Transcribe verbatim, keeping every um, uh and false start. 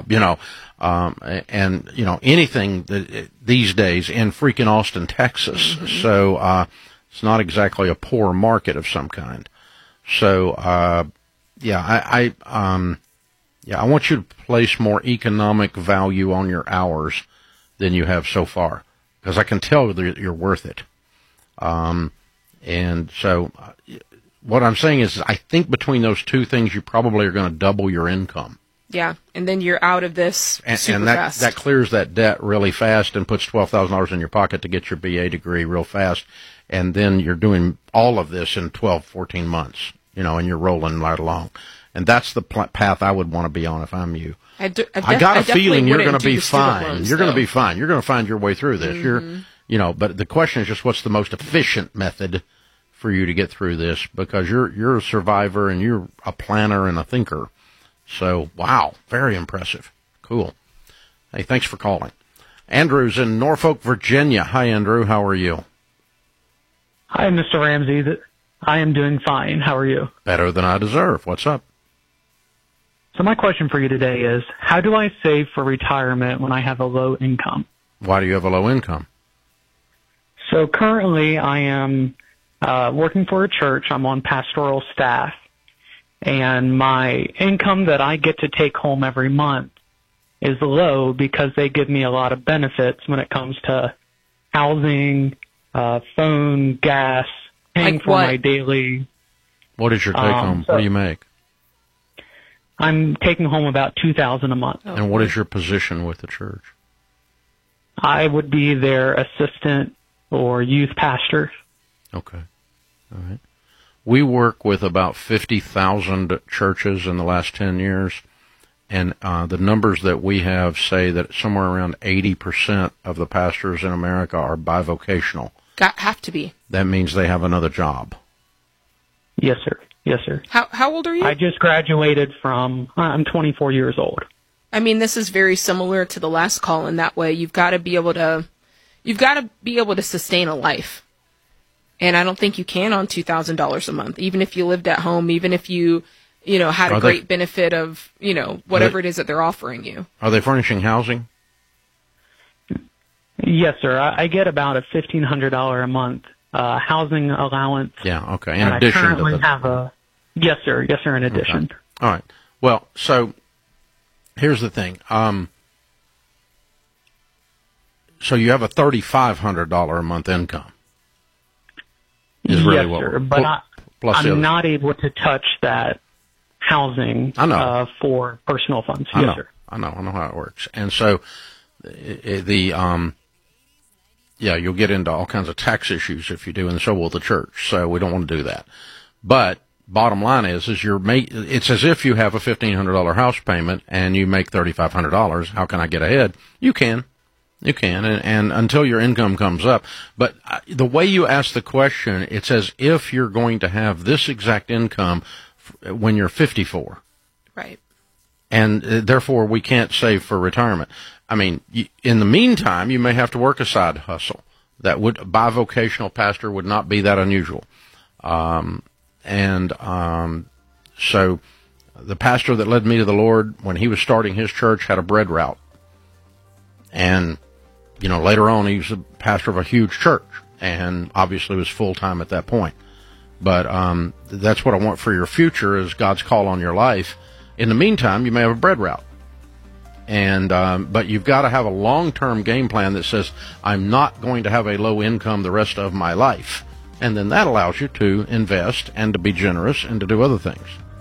job, you know, um, and, you know, anything that, these days in freaking Austin, Texas. Mm-hmm. So, uh, it's not exactly a poor market of some kind. So, uh, yeah, I, I, um, yeah, I want you to place more economic value on your hours than you have so far, because I can tell that you're worth it. Um, and so uh, what I'm saying is, I think between those two things, you probably are going to double your income. Yeah, and then you're out of this and, super and that, fast. that clears that debt really fast and puts twelve thousand dollars in your pocket to get your B A degree real fast. And then you're doing all of this in twelve, fourteen months, you know, and you're rolling right along. And that's the pl- path I would want to be on if I'm you. I, do, def- I got a I feeling you're going to be do fine. loans, you're going to though. be fine. You're going to find your way through this. Mm-hmm. You're, you know, but the question is just what's the most efficient method for you to get through this, because you're you're a survivor and you're a planner and a thinker. So, wow, very impressive. Cool. Hey, thanks for calling. Andrew's in Norfolk, Virginia. Hi, Andrew. How are you? Hi, Mister Ramsey. I am doing fine. How are you? Better than I deserve. What's up? So my question for you today is, how do I save for retirement when I have a low income? Why do you have a low income? So currently I am uh, working for a church. I'm on pastoral staff. And my income that I get to take home every month is low because they give me a lot of benefits when it comes to housing, uh, phone, gas, paying Like for what? my daily. What is your take Um, home? so- What do you make? I'm taking home about two thousand dollars a month. Oh. And what is your position with the church? I would be their assistant or youth pastor. Okay. All right. We work with about fifty thousand churches in the last ten years, and uh, the numbers that we have say that somewhere around eighty percent of the pastors in America are bivocational. Got have to be. That means they have another job. Yes, sir. Yes, sir. How how old are you? I just graduated from, I'm twenty-four years old. I mean, this is very similar to the last call in that way. You've got to be able to, you've got to be able to sustain a life. And I don't think you can on two thousand dollars a month, even if you lived at home, even if you, you know, had a Are they- great benefit of, you know, whatever it is that they're offering you. Are they furnishing housing? Yes, sir. I, I get about a fifteen hundred dollars a month uh, housing allowance. Yeah, okay. In and addition I currently to the... have a, yes, sir. Yes, sir, in addition. Okay. All right. Well, so here's the thing. Um, so you have a thirty-five hundred dollars a month income. Is really yes, what sir. we're- But pl- I, plus the I'm other- not able to touch that housing I know. Uh, for personal funds. I Yes, know. sir. I know. I know how it works. And so i- i- the um, yeah, you'll get into all kinds of tax issues if you do, and so will the church. So we don't want to do that. But bottom line is, is you're ma- it's as if you have a fifteen hundred dollars house payment and you make thirty-five hundred dollars. How can I get ahead? You can. You can, and, and until your income comes up. But uh, the way you ask the question, it's as if you're going to have this exact income f- when you're fifty-four. Right. And uh, therefore we can't save for retirement. I mean, y- in the meantime, you may have to work a side hustle. That would, bivocational pastor would not be that unusual. Um, and um, so the pastor that led me to the Lord when he was starting his church had a bread route. And, you know, later on he was a pastor of a huge church and obviously was full-time at that point. But um, that's what I want for your future is God's call on your life. In the meantime, you may have a bread route. And um, but you've got to have a long-term game plan that says, I'm not going to have a low income the rest of my life. And then that allows you to invest and to be generous and to do other things.